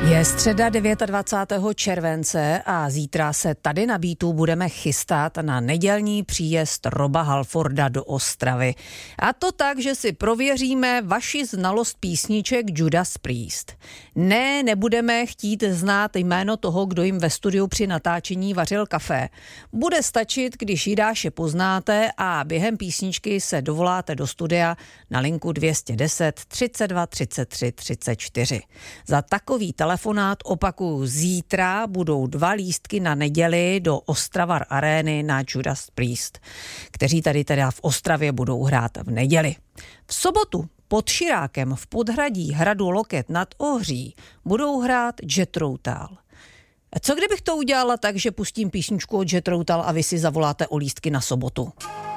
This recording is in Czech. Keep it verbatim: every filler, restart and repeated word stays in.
Je středa dvacátého devátého července a zítra se tady na Beatu budeme chystat na nedělní příjezd Roba Halforda do Ostravy. A to tak, že si prověříme vaši znalost písniček Judas Priest. Ne, nebudeme chtít znát jméno toho, kdo jim ve studiu při natáčení vařil kafe. Bude stačit, když Jidáše poznáte a během písničky se dovoláte do studia na linku dvě stě deset třicet dva třicet tři třicet čtyři. Za takový telefonát, opakuju, zítra budou dva lístky na neděli do Ostravar Arény na Judas Priest, kteří tady teda v Ostravě budou hrát v neděli. V sobotu pod Širákem v podhradí hradu Loket nad Ohří budou hrát Jethro Tull. Co kdybych to udělala tak, že pustím písničku od Jethro Tull a vy si zavoláte o lístky na sobotu?